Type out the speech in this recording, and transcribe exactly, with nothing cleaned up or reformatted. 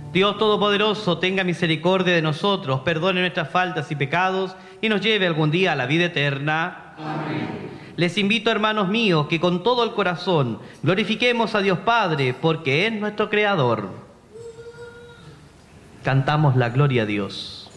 Dios Todopoderoso, tenga misericordia de nosotros, perdone nuestras faltas y pecados y nos lleve algún día a la vida eterna. Amén. Les invito, hermanos míos, que con todo el corazón glorifiquemos a Dios Padre, porque es nuestro Creador. Cantamos la gloria a Dios.